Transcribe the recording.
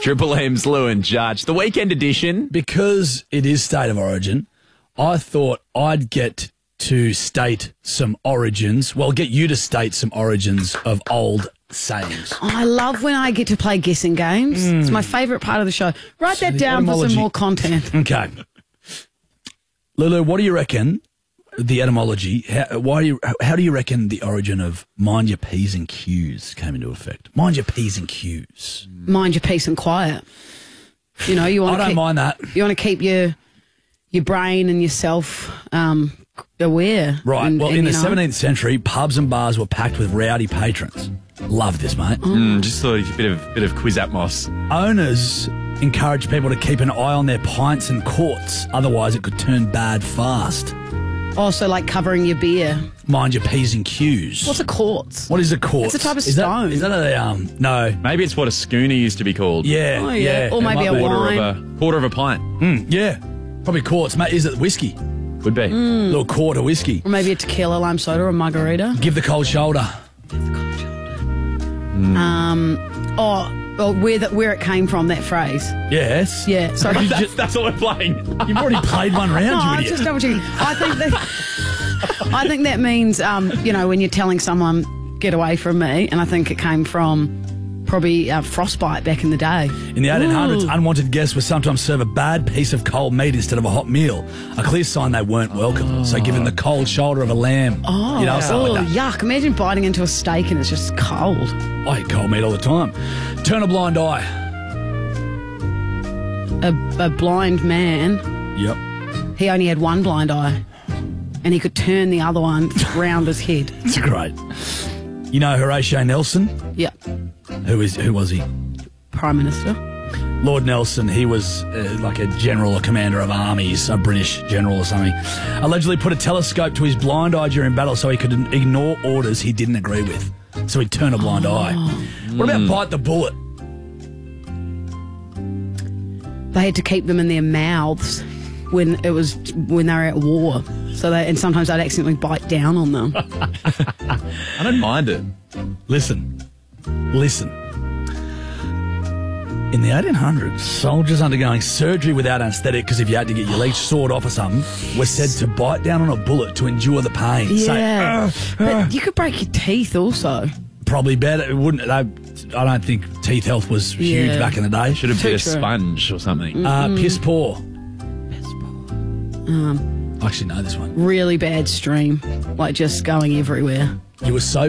Triple M's Lou and Judge. The weekend edition. Because it is State of Origin, I thought I'd get to state some origins. Well, get you to state some origins of old sayings. Oh, I love when I get to play guessing games. It's my favourite part of the show. Write that down for some more content. Okay. Lulu, what do you reckon the etymology, how do you reckon the origin of mind your P's and Q's came into effect? Mind your P's and Q's. Mind your peace and quiet. You know, you want. I don't mind that. You want to keep your brain and yourself aware. Right. And, well, in the 17th century, pubs and bars were packed with rowdy patrons. Love this, mate. Just thought a bit of quiz atmos. Owners encouraged people to keep an eye on their pints and quarts, otherwise it could turn bad fast. Also, like covering your beer. Mind your P's and Q's. What's a quartz? What is a quartz? It's a type of stone. Is that a no? Maybe it's what a schooner used to be called. Yeah, Oh, yeah. Or maybe a wine. Quarter of a pint. Yeah, probably quartz. Mate, is it whiskey? Would be. Little quart of whiskey. Or maybe a tequila, lime soda, or a margarita. Give the cold shoulder. Where it came from, that phrase. Yes. Yeah, sorry. That's what we're playing. You've already played one round, No, you I'm idiot. just double checking. I think that means, when you're telling someone, get away from me, and I think it came from probably frostbite back in the day. In the 1800s, Ooh. unwanted guests would sometimes serve a bad piece of cold meat instead of a hot meal. A clear sign they weren't welcome. So give them the cold shoulder of a lamb. Something like that. Yuck. Imagine biting into a steak and it's just cold. I eat cold meat all the time. Turn a blind eye. A blind man, Yep. he only had one blind eye and he could turn the other one round his head. It's great. You know Horatio Nelson? Yeah. Who was he? Prime Minister. Lord Nelson, he was like a general or commander of armies, a British general or something. Allegedly put a telescope to his blind eye during battle so he could ignore orders he didn't agree with. So he'd turn a blind eye. What about bite the bullet? They had to keep them in their mouths when they were at war. And sometimes they'd accidentally bite down on them. I don't mind it. Listen. In the 1800s, soldiers undergoing surgery without anaesthetic, because if you had to get your legs sawed off or something, were said to bite down on a bullet to endure the pain. Yeah. Say, But you could break your teeth also. probably better. It wouldn't. I don't think teeth health was huge Yeah. back in the day. Should have been a Too true. sponge or something. Piss poor. I actually know this one. Really bad stream. Like just going everywhere. You were so